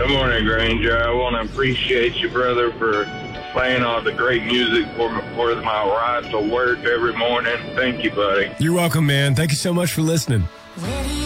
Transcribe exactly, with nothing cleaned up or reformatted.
Good morning, Granger. I want to appreciate you, brother, for playing all the great music for, me, for my ride to work every morning. Thank you, buddy. You're welcome, man. Thank you so much for listening. Where do you